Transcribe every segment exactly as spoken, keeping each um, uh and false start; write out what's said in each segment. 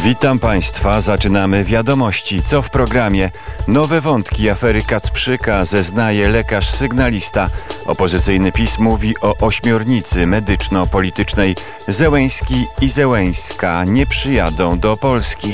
Witam Państwa, zaczynamy wiadomości. Co w programie? Nowe wątki afery Kacprzyka, zeznaje lekarz sygnalista. Opozycyjny PiS mówi o ośmiornicy medyczno-politycznej. Zełenski i Zełenska nie przyjadą do Polski.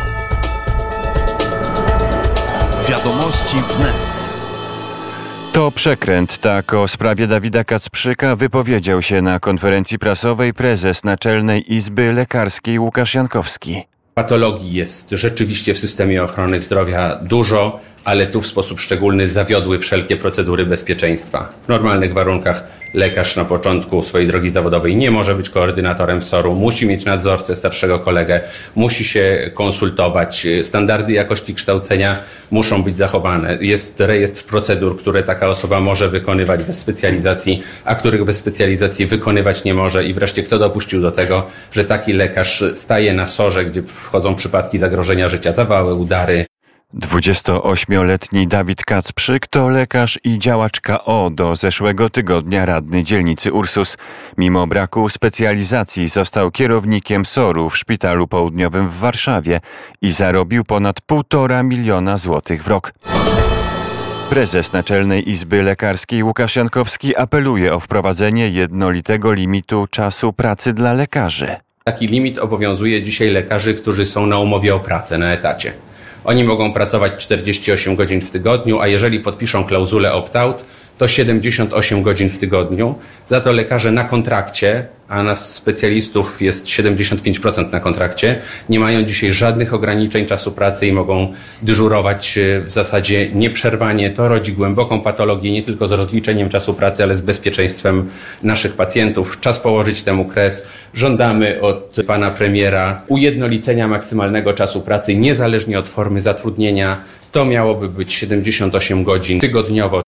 Wiadomości wnet. To przekręt. Tak o sprawie Dawida Kacprzyka wypowiedział się na konferencji prasowej prezes Naczelnej Izby Lekarskiej Łukasz Jankowski. Patologii jest rzeczywiście w systemie ochrony zdrowia dużo, ale tu w sposób szczególny zawiodły wszelkie procedury bezpieczeństwa. W normalnych warunkach lekarz na początku swojej drogi zawodowej nie może być koordynatorem S O R-u, musi mieć nadzorcę, starszego kolegę, musi się konsultować. Standardy jakości kształcenia muszą być zachowane. Jest rejestr procedur, które taka osoba może wykonywać bez specjalizacji, a których bez specjalizacji wykonywać nie może. I wreszcie kto dopuścił do tego, że taki lekarz staje na S O R-ze, gdzie wchodzą przypadki zagrożenia życia, zawały, udary. dwudziestoośmioletni Dawid Kacprzyk to lekarz i działacz K O, do zeszłego tygodnia radny dzielnicy Ursus. Mimo braku specjalizacji został kierownikiem S O R-u w Szpitalu Południowym w Warszawie i zarobił ponad półtora miliona złotych w rok. Prezes Naczelnej Izby Lekarskiej Łukasz Jankowski apeluje o wprowadzenie jednolitego limitu czasu pracy dla lekarzy. Taki limit obowiązuje dzisiaj lekarzy, którzy są na umowie o pracę, na etacie. Oni mogą pracować czterdzieści osiem godzin w tygodniu, a jeżeli podpiszą klauzulę opt-out, to siedemdziesiąt osiem godzin w tygodniu. Za to lekarze na kontrakcie, a nas specjalistów jest siedemdziesiąt pięć procent na kontrakcie, nie mają dzisiaj żadnych ograniczeń czasu pracy i mogą dyżurować w zasadzie nieprzerwanie. To rodzi głęboką patologię nie tylko z rozliczeniem czasu pracy, ale z bezpieczeństwem naszych pacjentów. Czas położyć temu kres. Żądamy od pana premiera ujednolicenia maksymalnego czasu pracy niezależnie od formy zatrudnienia. To miałoby być siedemdziesiąt osiem godzin tygodniowo.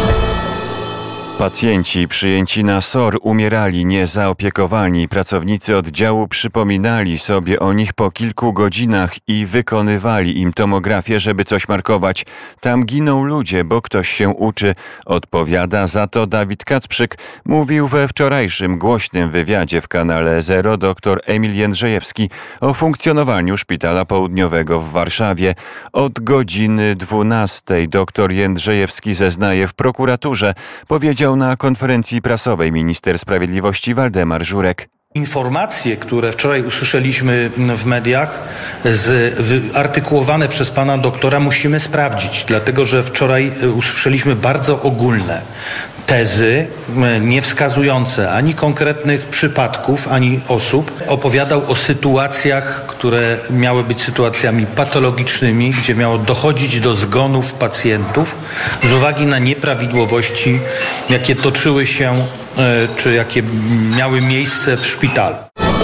Pacjenci przyjęci na S O R umierali niezaopiekowani. Pracownicy oddziału przypominali sobie o nich po kilku godzinach i wykonywali im tomografię, żeby coś markować. Tam giną ludzie, bo ktoś się uczy. Odpowiada za to Dawid Kacprzyk. Mówił we wczorajszym głośnym wywiadzie w kanale Zero dr Emil Jędrzejewski o funkcjonowaniu Szpitala Południowego w Warszawie. Od godziny dwunastej dr Jędrzejewski zeznaje w prokuraturze. Powiedział na konferencji prasowej minister sprawiedliwości Waldemar Żurek. Informacje, które wczoraj usłyszeliśmy w mediach, z, artykułowane przez pana doktora, musimy sprawdzić, dlatego że wczoraj usłyszeliśmy bardzo ogólne tezy, nie wskazujące ani konkretnych przypadków, ani osób. Opowiadał o sytuacjach, które miały być sytuacjami patologicznymi, gdzie miało dochodzić do zgonów pacjentów z uwagi na nieprawidłowości, jakie toczyły się, czy jakie miały miejsce w szpitalu.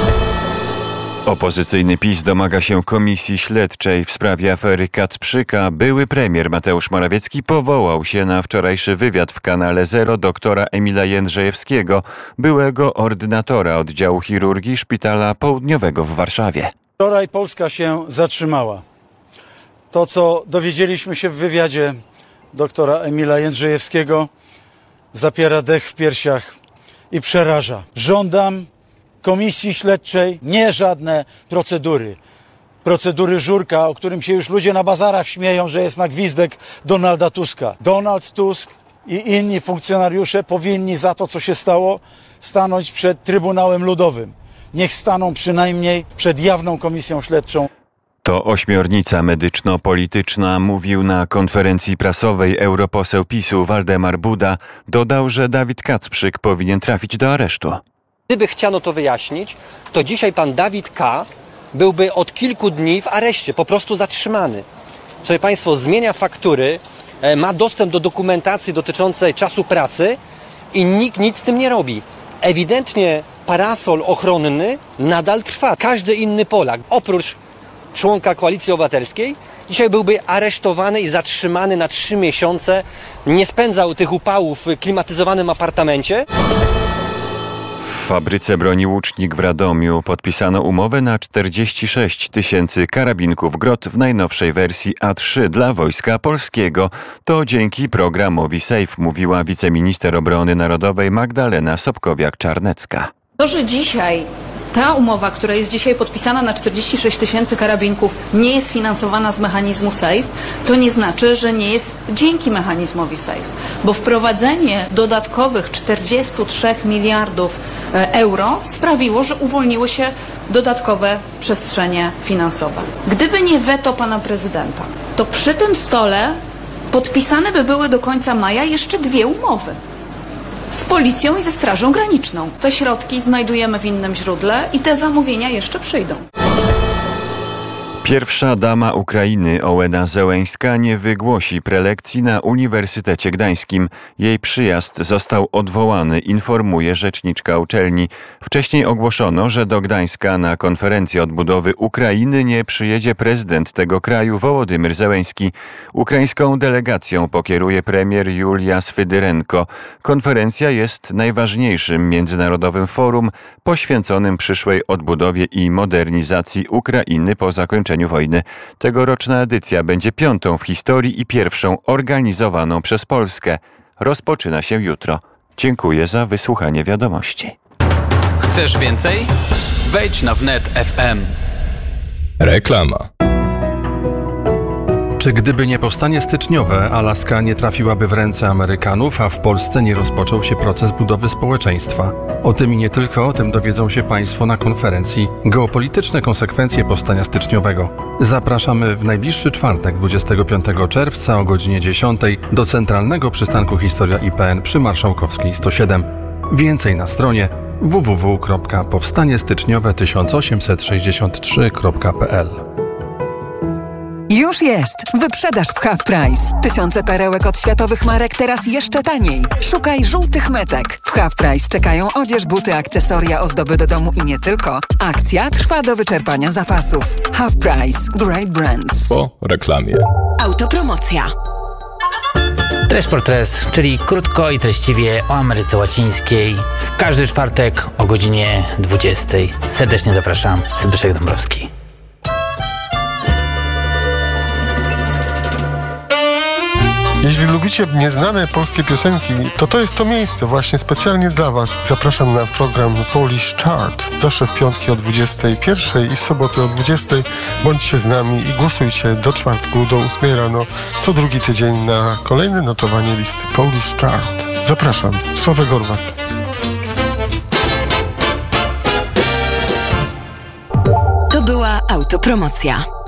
Opozycyjny PiS domaga się komisji śledczej w sprawie afery Kacprzyka. Były premier Mateusz Morawiecki powołał się na wczorajszy wywiad w kanale Zero doktora Emila Jędrzejewskiego, byłego ordynatora oddziału chirurgii Szpitala Południowego w Warszawie. Wczoraj Polska się zatrzymała. To, co dowiedzieliśmy się w wywiadzie doktora Emila Jędrzejewskiego, zapiera dech w piersiach i przeraża. Żądam komisji śledczej, nie żadne procedury. Procedury Żurka, o którym się już ludzie na bazarach śmieją, że jest na gwizdek Donalda Tuska. Donald Tusk i inni funkcjonariusze powinni za to, co się stało, stanąć przed Trybunałem Ludowym. Niech staną przynajmniej przed jawną komisją śledczą. To ośmiornica medyczno-polityczna, mówił na konferencji prasowej europoseł PiSu Waldemar Buda. Dodał, że Dawid Kacprzyk powinien trafić do aresztu. Gdyby chciano to wyjaśnić, to dzisiaj pan Dawid K. byłby od kilku dni w areszcie, po prostu zatrzymany. Szanowni Państwo, zmienia faktury, ma dostęp do dokumentacji dotyczącej czasu pracy i nikt nic z tym nie robi. Ewidentnie parasol ochronny nadal trwa. Każdy inny Polak, oprócz członka Koalicji Obywatelskiej, dzisiaj byłby aresztowany i zatrzymany na trzy miesiące. Nie spędzał tych upałów w klimatyzowanym apartamencie. W fabryce broni Łucznik w Radomiu podpisano umowę na czterdzieści sześć tysięcy karabinków Grot w najnowszej wersji A trzy dla Wojska Polskiego. To dzięki programowi SAFE, mówiła wiceminister obrony narodowej Magdalena Sobkowiak-Czarnecka. To, że dzisiaj ta umowa, która jest dzisiaj podpisana na czterdzieści sześć tysięcy karabinków, nie jest finansowana z mechanizmu SAFE, to nie znaczy, że nie jest dzięki mechanizmowi SAFE. Bo wprowadzenie dodatkowych czterdzieści trzy miliardów euro sprawiło, że uwolniły się dodatkowe przestrzenie finansowe. Gdyby nie weto pana prezydenta, to przy tym stole podpisane by były do końca maja jeszcze dwie umowy. Z policją i ze Strażą Graniczną. Te środki znajdujemy w innym źródle i te zamówienia jeszcze przyjdą. Pierwsza dama Ukrainy Ołena Zełeńska nie wygłosi prelekcji na Uniwersytecie Gdańskim. Jej przyjazd został odwołany, informuje rzeczniczka uczelni. Wcześniej ogłoszono, że do Gdańska na konferencję odbudowy Ukrainy nie przyjedzie prezydent tego kraju Wołodymyr Zełeński. Ukraińską delegacją pokieruje premier Julia Swydyrenko. Konferencja jest najważniejszym międzynarodowym forum poświęconym przyszłej odbudowie i modernizacji Ukrainy po zakończeniu wojny. Tegoroczna edycja będzie piątą w historii i pierwszą organizowaną przez Polskę. Rozpoczyna się jutro. Dziękuję za wysłuchanie wiadomości. Chcesz więcej? Wejdź na wnet kropka ef em. Reklama. Czy gdyby nie powstanie styczniowe, Alaska nie trafiłaby w ręce Amerykanów, a w Polsce nie rozpoczął się proces budowy społeczeństwa? O tym i nie tylko o tym dowiedzą się Państwo na konferencji Geopolityczne konsekwencje powstania styczniowego. Zapraszamy w najbliższy czwartek, dwudziestego piątego czerwca o godzinie dziesiątej do Centralnego Przystanku Historia I P N przy Marszałkowskiej sto siedem. Więcej na stronie w w w kropka powstanie styczniowe tysiąc osiemset sześćdziesiąt trzy kropka p l. Już jest! Wyprzedaż w Half Price. Tysiące perełek od światowych marek teraz jeszcze taniej. Szukaj żółtych metek. W Half Price czekają odzież, buty, akcesoria, ozdoby do domu i nie tylko. Akcja trwa do wyczerpania zapasów. Half Price. Great Brands. Po reklamie. Autopromocja. Tres por Tres, czyli krótko i treściwie o Ameryce Łacińskiej. W każdy czwartek o godzinie dwudziestej. Serdecznie zapraszam. Zbyszek Dąbrowski. Jeśli lubicie nieznane polskie piosenki, to to jest to miejsce właśnie specjalnie dla Was. Zapraszam na program Polish Chart. Zawsze w piątki o dwudziestej pierwszej i w soboty o dwudziestej. Bądźcie z nami i głosujcie do czwartku, do ósmej rano, co drugi tydzień na kolejne notowanie listy Polish Chart. Zapraszam. Sławek Gorwat. To była autopromocja.